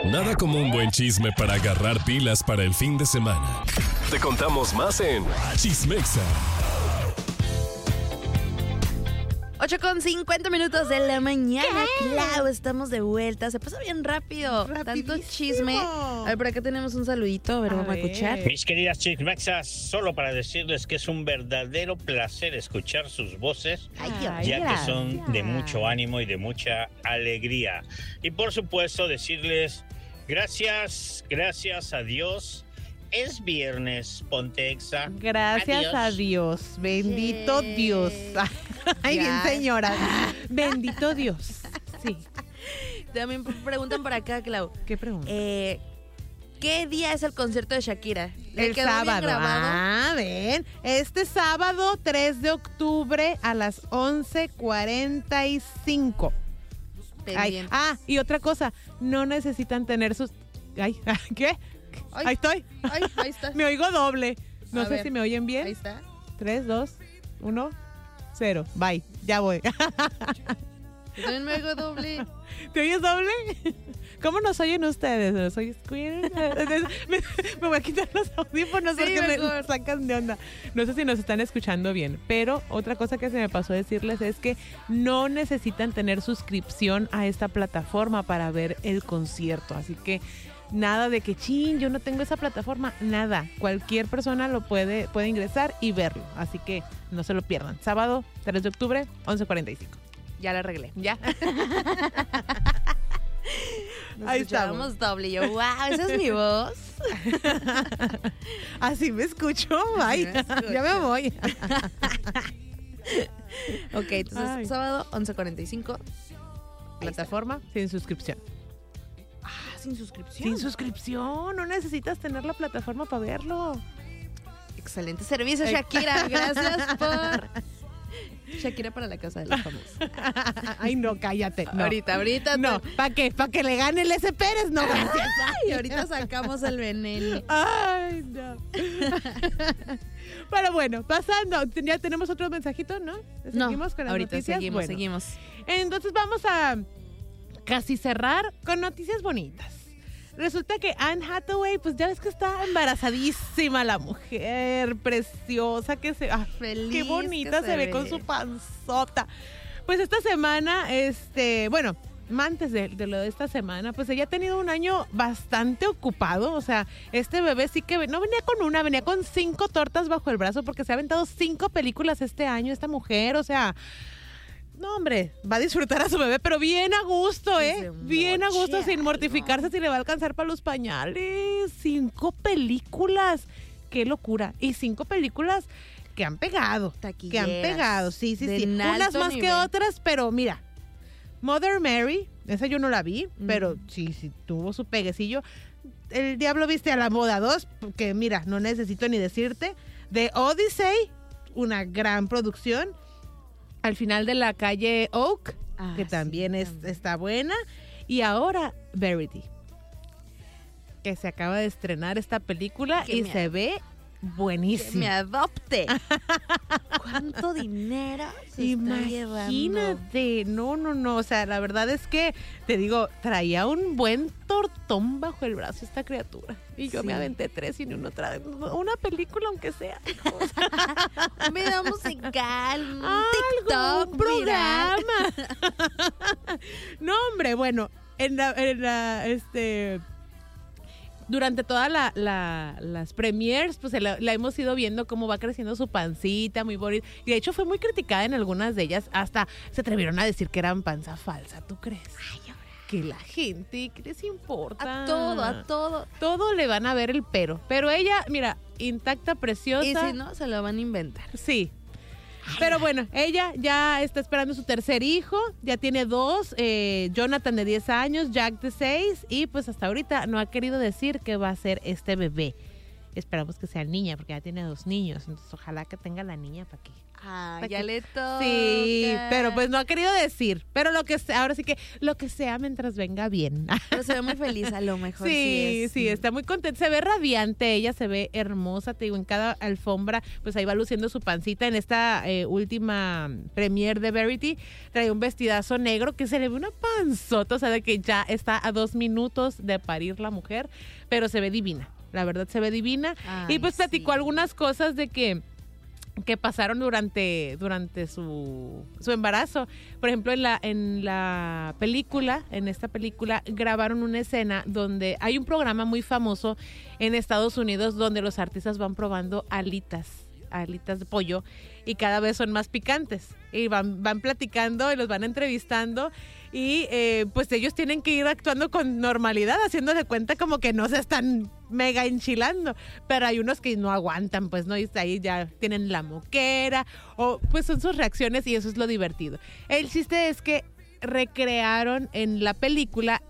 Nada como un buen chisme para agarrar pilas para el fin de semana. Te contamos más en Chismexa. 8:50 de la mañana, Clau, estamos de vuelta. Se pasa bien rápido. Tanto chisme. A ver, por acá tenemos un saludito. A ver, vamos a escuchar. Mis queridas chismexas, solo para decirles que es un verdadero placer escuchar sus voces, ya que son de mucho ánimo y de mucha alegría. Y por supuesto decirles gracias a Dios. Es viernes, Pontexa. Gracias a Dios. Bendito Dios. Ay, bien, señora. Bendito Dios. Sí. También preguntan por acá, Clau. ¿Qué pregunta? ¿Qué día es el concierto de Shakira? El sábado. Ven. Este sábado, 3 de octubre, a las 11:45. Y otra cosa. No necesitan tener sus... ¿Qué? Ahí estoy. Ahí está. Me oigo doble. No sé ver. si me oyen bien. Ahí está. 3, 2, 1, 0. Bye. Ya voy. Yo también me oigo doble. ¿Te oyes doble? ¿Cómo nos oyen ustedes? ¿Nos oyes? Me voy a quitar los audífonos porque me sacan de onda. No sé si nos están escuchando bien, pero otra cosa que se me pasó decirles es que no necesitan tener suscripción a esta plataforma para ver el concierto. Así que nada de que, yo no tengo esa plataforma, nada. Cualquier persona lo puede ingresar y verlo. Así que no se lo pierdan. Sábado, 3 de octubre, 11:45. Ya la arreglé. Ya. Ahí estábamos doble. Y yo, wow, esa es mi voz. Así me escucho. Bye. Ya me voy. Ok, entonces sábado, 11:45. Plataforma sin suscripción. Sin suscripción. Sin suscripción, no necesitas tener la plataforma para verlo. Excelente servicio, Shakira. Gracias por... Shakira para la casa de los famosos. Ay, no, cállate. No. Ahorita. No, ¿para qué? ¿Para que le gane el S. Pérez? No, gracias. Ay, ahorita sacamos el veneno. Ay, no. Pero bueno, pasando. Ya tenemos otro mensajito, ¿no? ¿Seguimos con las noticias? Seguimos. Entonces vamos a casi cerrar con noticias bonitas. Resulta que Anne Hathaway, pues ya ves que está embarazadísima la mujer, preciosa, feliz, qué bonita se ve con su panzota. Pues esta semana, antes de lo de esta semana, pues ella ha tenido un año bastante ocupado. O sea, este bebé sí que no venía con una, venía con 5 tortas bajo el brazo porque se ha aventado 5 películas este año esta mujer. O sea, no, hombre, va a disfrutar a su bebé, pero bien a gusto, bien a gusto, sin mortificarse si le va a alcanzar para los pañales. 5 películas, qué locura. Y 5 películas que han pegado. Taquilleras. Sí. Unas más que otras, pero mira, Mother Mary, esa yo no la vi, pero sí tuvo su peguecillo. El Diablo Viste a la Moda 2, que mira, no necesito ni decirte. The Odyssey, una gran producción. Al final de la calle Oak, que también está buena. Y ahora Verity, que se acaba de estrenar esta película y se ve buenísima. Que me adopte. ¿Cuánto dinero se está llevando? Imagínate. No. O sea, la verdad es que, te digo, traía un buen tortón bajo el brazo esta criatura. Y yo me aventé 3 y una película, aunque sea. Un video musical, un TikTok, un programa. No, hombre, bueno, durante todas las premieres, pues la hemos ido viendo cómo va creciendo su pancita, muy bonita. Y de hecho fue muy criticada en algunas de ellas. Hasta se atrevieron a decir que eran panza falsa, ¿tú crees? Ay, que la gente, ¿qué les importa? A todo. Todo le van a ver el pero. Pero ella, mira, intacta, preciosa. Y si no, se lo van a inventar. Sí. Pero bueno, ella ya está esperando su tercer hijo, ya tiene 2, Jonathan de 10 años, Jack de 6, y pues hasta ahorita no ha querido decir que va a ser este bebé. Esperamos que sea niña, porque ya tiene 2 niños, entonces ojalá que tenga la niña para que Ya le toca. Sí, pero pues no ha querido decir. Pero ahora sí que lo que sea mientras venga bien. Pero se ve muy feliz a lo mejor. Sí, está muy contenta. Se ve radiante, ella se ve hermosa. Te digo, en cada alfombra, pues ahí va luciendo su pancita. En esta última premiere de Verity, trae un vestidazo negro que se le ve una panzota. O sea, de que ya está a 2 minutos de parir la mujer, pero se ve divina. La verdad se ve divina. Y pues platicó algunas cosas de que pasaron durante su embarazo. Por ejemplo, en esta película grabaron una escena donde hay un programa muy famoso en Estados Unidos donde los artistas van probando alitas de pollo y cada vez son más picantes y van platicando y los van entrevistando y pues ellos tienen que ir actuando con normalidad, haciendo de cuenta como que no se están mega enchilando, pero hay unos que no aguantan, pues no, y ahí ya tienen la moquera o pues son sus reacciones y eso es lo divertido. El chiste es que recrearon en la película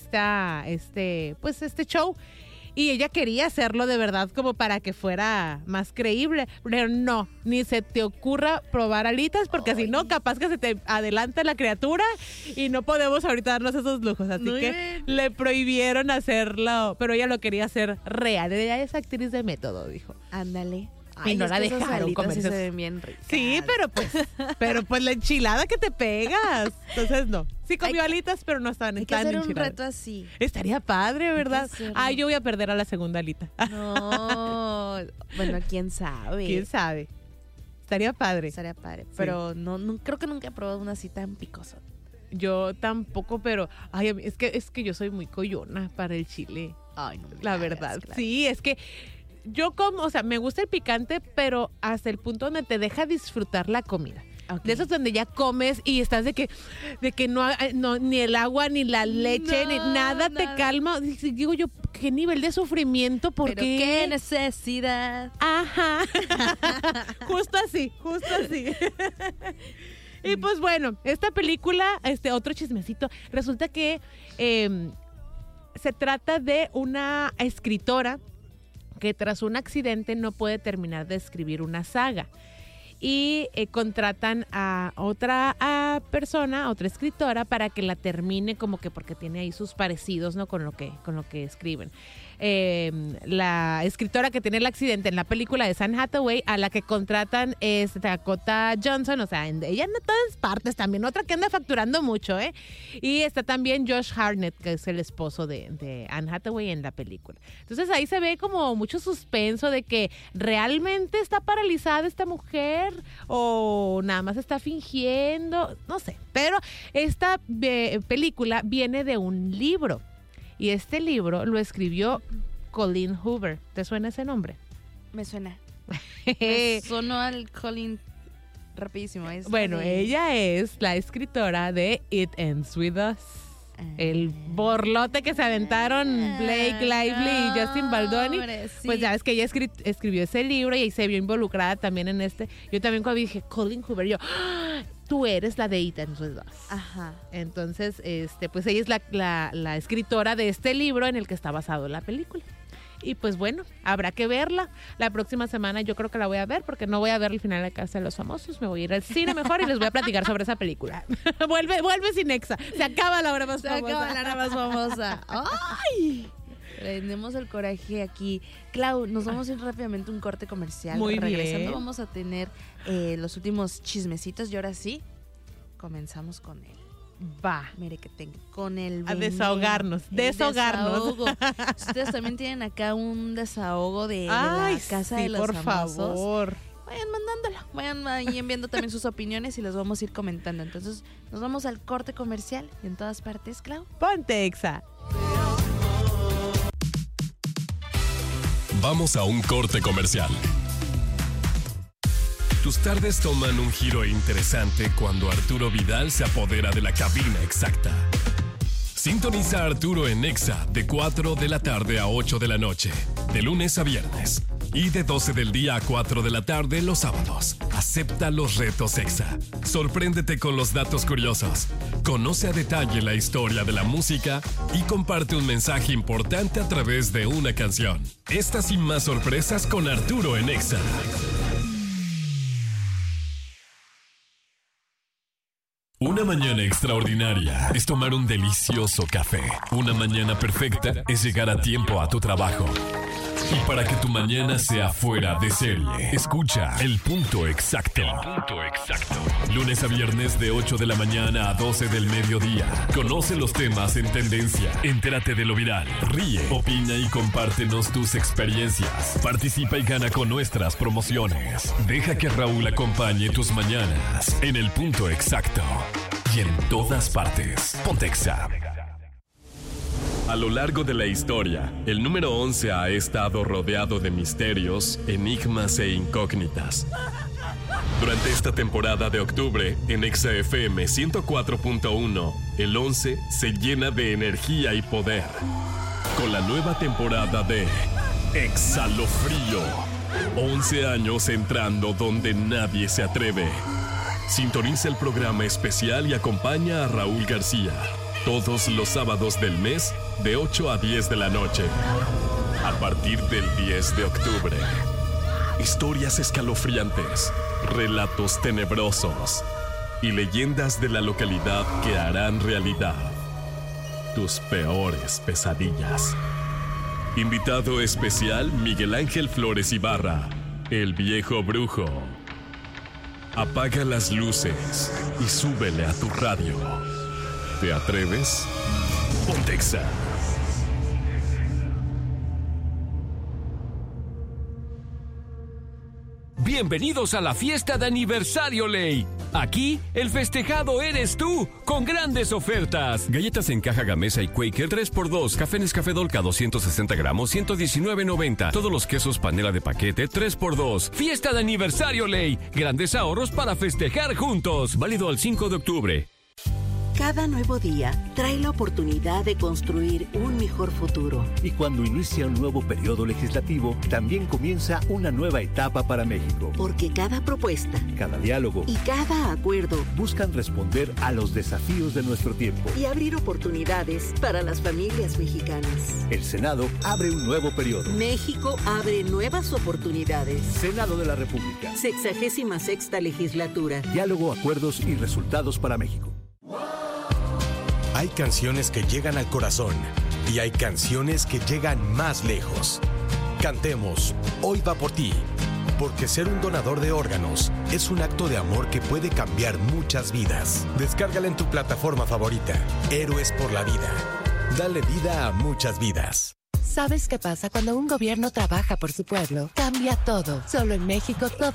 este show. Y ella quería hacerlo de verdad como para que fuera más creíble. Pero no, ni se te ocurra probar alitas porque si no, capaz que se te adelanta la criatura y no podemos ahorita darnos esos lujos. Así que le prohibieron hacerlo, pero ella lo quería hacer real. Ella es actriz de método, dijo. Ándale. Y no la dejaron comer. Se ven bien ricas. Sí, pero pues la enchilada que te pegas. Entonces no. Sí comió alitas, pero no estaban tan enchiladas. Hay que hacer un reto así. Estaría padre, ¿verdad? Yo voy a perder a la segunda alita. No. Bueno, quién sabe. ¿Quién sabe? Estaría padre. Sí. Pero no, creo que nunca he probado una así tan picosa. Yo tampoco, pero es que yo soy muy coyona para el chile. Ay, no. La verdad. Claro. Sí, es que yo me gusta el picante, pero hasta el punto donde te deja disfrutar la comida. Okay. De esos donde ya comes y estás de que no ni el agua, ni la leche, ni nada te calma. Digo yo, ¿qué nivel de sufrimiento? ¿Por qué? ¿Qué necesidad? Ajá. Justo así. Y pues bueno, esta película, otro chismecito, resulta que se trata de una escritora que tras un accidente no puede terminar de escribir una saga. Y contratan a otra persona, a otra escritora, para que la termine como que porque tiene ahí sus parecidos, ¿no? con lo que escriben. La escritora que tiene el accidente en la película es Anne Hathaway, a la que contratan es Dakota Johnson, o sea, ella en todas partes también, otra que anda facturando mucho, y está también Josh Hartnett, que es el esposo de Anne Hathaway en la película. Entonces ahí se ve como mucho suspenso de que realmente está paralizada esta mujer o nada más está fingiendo, no sé, pero esta película viene de un libro. Y este libro lo escribió Colleen Hoover. ¿Te suena ese nombre? Me suena. Me sonó al Colleen rapidísimo. Bueno, ella es la escritora de It Ends With Us. El borlote que se aventaron Blake Lively y Justin Baldoni. Sí. Pues ya es que ella escribió ese libro y ahí se vio involucrada también en este. Yo también cuando dije Colleen Hoover, yo... Tú eres la de It Ends With Us. Ajá. Entonces, pues ella es la escritora de este libro en el que está basado la película. Y pues bueno, habrá que verla. La próxima semana yo creo que la voy a ver porque no voy a ver el final de Casa de los Famosos. Me voy a ir al cine mejor y les voy a platicar sobre esa película. vuelve sin Nexa. Se acaba la hora más famosa. Se acaba la hora más famosa. ¡Ay! Prendemos el coraje aquí. Clau, nos vamos a ir rápidamente a un corte comercial. Muy Regresando bien. Vamos a tener los últimos chismecitos y ahora sí, comenzamos con él. Va. Mire que tengo con el a desahogarnos. Desahogo. Ustedes también tienen acá un desahogo de la Casa de los por Famosos. Favor. Vayan mandándolo. Vayan ahí enviando también sus opiniones y los vamos a ir comentando. Entonces, nos vamos al corte comercial y en todas partes, Clau. Ponte Exa. Vamos a un corte comercial. Tus tardes toman un giro interesante cuando Arturo Vidal se apodera de la cabina exacta. Sintoniza a Arturo en Exa de 4 de la tarde a 8 de la noche, de lunes a viernes. Y de 12 del día a 4 de la tarde los sábados. Acepta los retos Exa. Sorpréndete con los datos curiosos. Conoce a detalle la historia de la música y comparte un mensaje importante a través de una canción. Estas y más sorpresas con Arturo en Exa. Una mañana extraordinaria es tomar un delicioso café. Una mañana perfecta es llegar a tiempo a tu trabajo. Y para que tu mañana sea fuera de serie, escucha El Punto Exacto. El Punto Exacto. Lunes a viernes de 8 de la mañana a 12 del mediodía. Conoce los temas en tendencia. Entérate de lo viral. Ríe, opina y compártenos tus experiencias. Participa y gana con nuestras promociones. Deja que Raúl acompañe tus mañanas en El Punto Exacto. Y en todas partes. Pontexa. A lo largo de la historia, el número 11 ha estado rodeado de misterios, enigmas e incógnitas. Durante esta temporada de octubre, en Exa FM 104.1, el 11 se llena de energía y poder. Con la nueva temporada de Exalofrío. 11 años entrando donde nadie se atreve. Sintoniza el programa especial y acompaña a Raúl García. Todos los sábados del mes, de 8 a 10 de la noche. A partir del 10 de octubre. Historias escalofriantes, relatos tenebrosos y leyendas de la localidad que harán realidad tus peores pesadillas. Invitado especial, Miguel Ángel Flores Ibarra, el viejo brujo. Apaga las luces y súbele a tu radio. ¿Te atreves? Pontexa. Bienvenidos a la fiesta de aniversario Ley. Aquí, el festejado eres tú, con grandes ofertas. Galletas en caja Gamesa y Quaker 3x2. Café Nescafé Dolca 260 gramos, 119.90. Todos los quesos panela de paquete 3x2. Fiesta de aniversario Ley. Grandes ahorros para festejar juntos. Válido al 5 de octubre. Cada nuevo día trae la oportunidad de construir un mejor futuro. Y cuando inicia un nuevo periodo legislativo, también comienza una nueva etapa para México. Porque cada propuesta, cada diálogo y cada acuerdo buscan responder a los desafíos de nuestro tiempo y abrir oportunidades para las familias mexicanas. El Senado abre un nuevo periodo. México abre nuevas oportunidades. Senado de la República. 66ª legislatura. Diálogo, acuerdos y resultados para México. Hay canciones que llegan al corazón y hay canciones que llegan más lejos. Cantemos Hoy va por ti, porque ser un donador de órganos es un acto de amor que puede cambiar muchas vidas. Descárgala en tu plataforma favorita. Héroes por la vida. Dale vida a muchas vidas. ¿Sabes qué pasa cuando un gobierno trabaja por su pueblo? Cambia todo. Solo en México todo